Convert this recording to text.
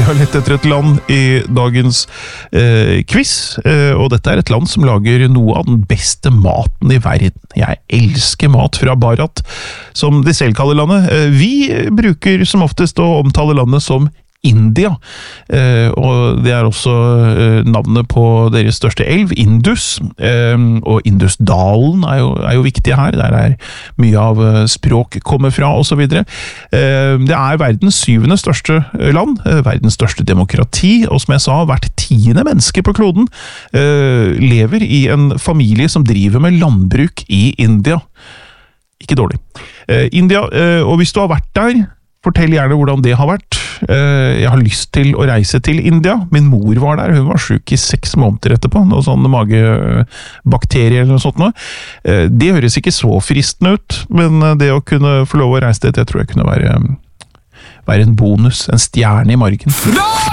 har lett etter et land i dagens quiz, og dette er et land som lager noe av den beste maten i verden. Jeg elsker mat fra Bharat, som de selv kaller landet. Vi bruker som oftest å omtale landet som India, og det er også navnet på deres største elv, Indus, og Indusdalen er jo viktig her, der er mye av språk kommer fra, og så videre. Det er verdens 7. største land, verdens største demokrati, og som jeg sa, hvert 10. menneske på kloden lever i en familie som driver med landbruk i India. Ikke dårlig. India, og hvis du har vært der, fortell gjerne hvordan det har vært. Jeg har lyst til å reise til India. Min mor var der, hun var syk i 6 måneder etterpå, noe sånn magebakterier eller noe sånt nå. Det høres ikke så fristende ut, men det å kunne få lov å reise dit, jeg tror jeg kunne være en bonus, en stjerne i margen.